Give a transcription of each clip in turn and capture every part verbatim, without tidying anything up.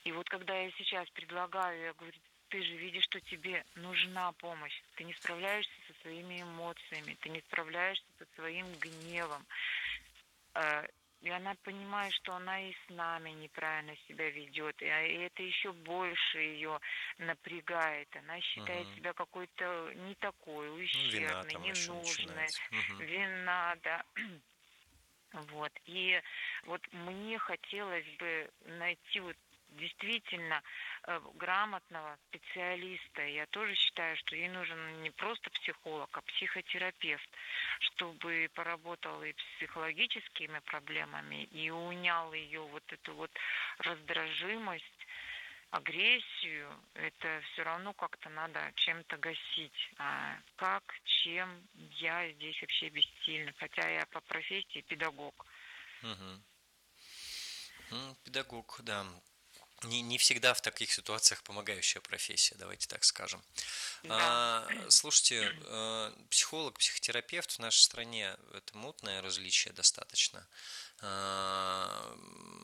И вот когда я сейчас предлагаю, я говорю, ты же видишь, что тебе нужна помощь. Ты не справляешься со своими эмоциями, ты не справляешься со своим гневом. Э, И она понимает, что она и с нами неправильно себя ведет, и а, и это еще больше ее напрягает. Она считает Мгм. себя какой-то не такой, Ну, вина ущербной, там еще ненужной, начинается. Мгм. вина, да. Вот. И вот мне хотелось бы найти вот действительно э, грамотного специалиста. Я тоже считаю, что ей нужен не просто психолог, а психотерапевт, чтобы поработал и с психологическими проблемами, и унял ее вот эту вот раздражимость, агрессию. Это все равно как-то надо чем-то гасить. А как, чем, я здесь вообще бессильна, хотя я по профессии педагог. Мгм. М, Педагог, да. Не, не всегда в таких ситуациях помогающая профессия, давайте так скажем. Да. А, слушайте, э, психолог, психотерапевт в нашей стране это мутное различие достаточно. А,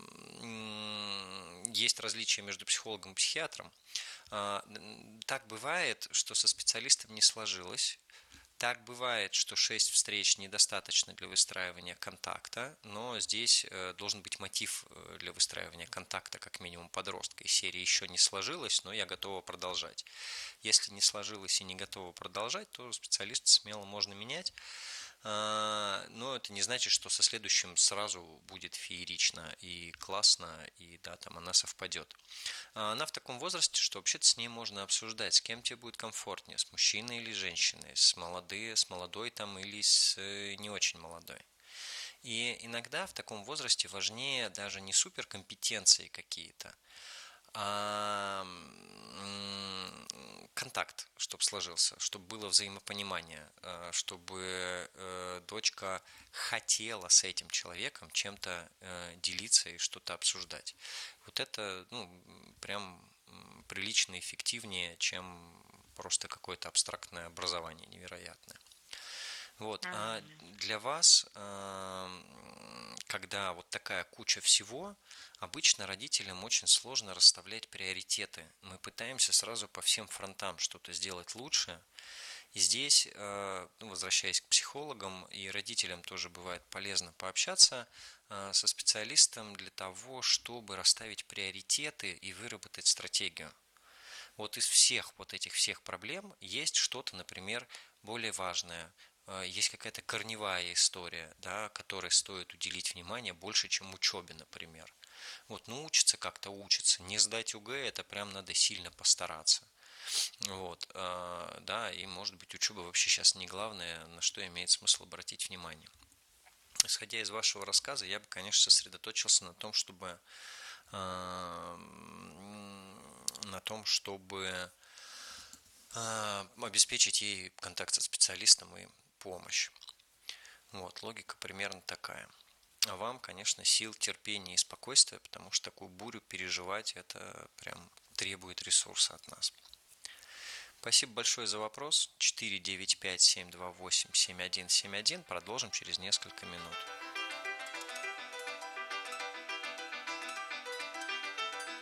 м, Есть различия между психологом и психиатром. А, н- Так бывает, что со специалистом не сложилось. Так бывает, что шесть встреч недостаточно для выстраивания контакта, но здесь э, должен быть мотив э, для выстраивания контакта, как минимум подростка. Из серии еще не сложилось, но я готова продолжать. Если не сложилось и не готова продолжать, то специалиста смело можно менять. А, Но это не значит, что со следующим сразу будет феерично и классно, и да, там она совпадет. А Она в таком возрасте, что вообще-то с ней можно обсуждать, с кем тебе будет комфортнее, с мужчиной или женщиной, с молодой, с молодой там или с э, не очень молодой. И иногда в таком возрасте важнее даже не суперкомпетенции какие-то, а контакт, чтобы сложился, чтобы было взаимопонимание, э, чтобы э, дочка хотела с этим человеком чем-то э, делиться и что-то обсуждать. Вот это, ну, прям прилично эффективнее, чем просто какое-то абстрактное образование невероятное. Вот, а Мгм. для вас, эм, когда вот такая куча всего, обычно родителям очень сложно расставлять приоритеты. Мы пытаемся сразу по всем фронтам что-то сделать лучше. И здесь, э, ну, возвращаясь к психологам и родителям, тоже бывает полезно пообщаться э, со специалистом для того, чтобы расставить приоритеты и выработать стратегию. Вот из всех вот этих всех проблем есть что-то, например, более важное. Э, Есть какая-то корневая история, да, которой стоит уделить внимание больше, чем учебе, например. Вот, ну, учиться как-то учиться. Не сдать ОГЭ, это прям надо сильно постараться. Вот, э, да, и может быть учеба вообще сейчас не главное, на что имеет смысл обратить внимание. Исходя из вашего рассказа, я бы, конечно, сосредоточился на том, чтобы э, на том, чтобы а, обеспечить ей контакт со специалистом и помощь. Вот, логика примерно такая. А вам, конечно, сил, терпения и спокойствия, потому что такую бурю переживать, это прям требует ресурса от нас. Спасибо большое за вопрос. четыре девять пять семь два восемь семь один семь один. Продолжим через несколько минут.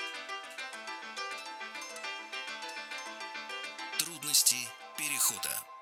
Трудности перехода.